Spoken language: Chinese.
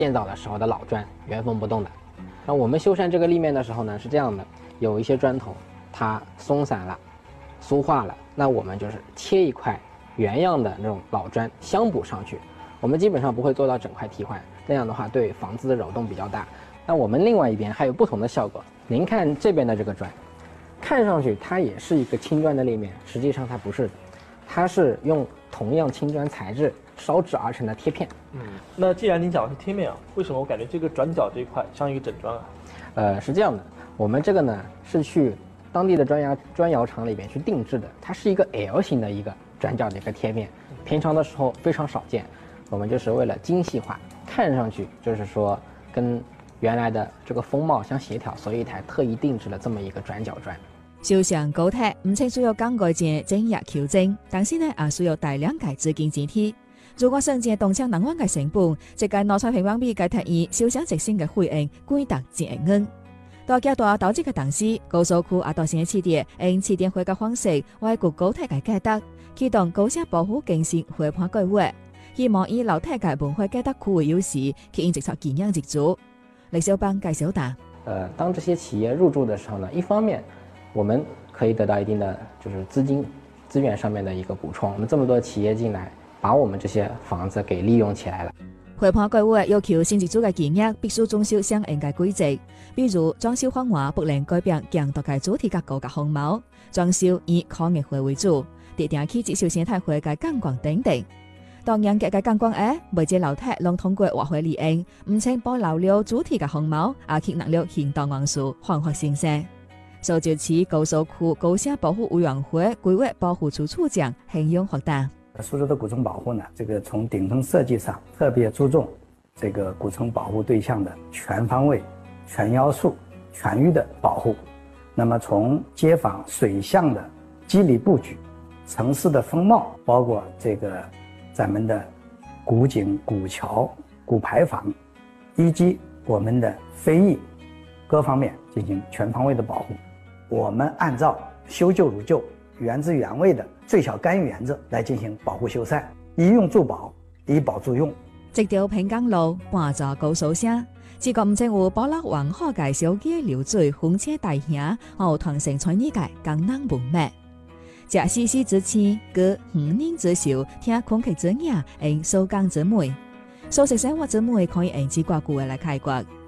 建造的时候的老砖，原封不动的。那我们修缮这个立面的时候呢，是这样的，有一些砖头它松散了、酥化了，那我们就是切一块原样的那种老砖镶补上去。我们基本上不会做到整块替换，那样的话对房子的扰动比较大。那我们另外一边还有不同的效果。您看这边的这个砖，看上去它也是一个青砖的立面，实际上它不是的，它是用同样青砖材质烧制而成的贴片。 那既然您讲的是贴面啊，为什么我感觉这个转角这一块像一个整砖啊？ 是这样的，我们这个呢是去当地的砖窑厂里边去定制的，它是一个 L 型的一个转角的一个贴面，平常的时候非常少见。我们就是为了精细化，看上去就是说跟原来的这个风貌相协调，所以才特意定制了这么一个转角砖。 修缮高铁唔仅需要更改件整日求精，但是呢也需要大量嘅资金支持。如果想借动车能源嘅成本，一間200平方米嘅鐵椅修缮直線嘅費用貴達1億元。大家大投資嘅同時，高速區也到先試點用試點會嘅方式為國高鐵嘅改革，啟動高鐵保護更新會盤計劃，希望以老鐵嘅文化改革區為優勢，吸引直接建業入駐。李小邦介紹答： 當這些企業入駐的時候呢，一方面我們可以得到一定的就是資源上面的一個補充，我們這麼多企業進來，把我們這些房子給利用起來了。 會盤計劃要求新入駐嘅企業必須遵守相應嘅規則，比如裝修方案不能改變強大嘅主體結構嘅風貌，裝修以抗熱會為主，地點起接受生態會嘅感光等等。當然嘅感光每隻樓梯攏通過劃會利用，唔僅保留了主體嘅風貌，也吸納了現代元素，煥發新生。受就此高速區高鐵保護委員會規劃保護處處長hình容擴大。 蘇州的古城保護呢，這個從頂層設計上特別注重這個古城保護對象的全方位、全要素、全域的保護。那麼從街坊水巷的肌理佈局、城市的風貌，包括這個咱們的古井、古橋、古牌坊，以及我們的非遺各方面進行全方位的保護。我們按照修舊如舊、原汁原味的最小干預原則來進行保護修繕，以用助保，以保助用。 這條平江路半座高速線，自個唔淨有保留完好嘅小街流水、風車大廈，和傳承傳呢嘅江南文脈。這絲絲之氣，個5年之秀，聽空氣之雅，用手工之美，素食生活之美可以用自掛顧來開掘。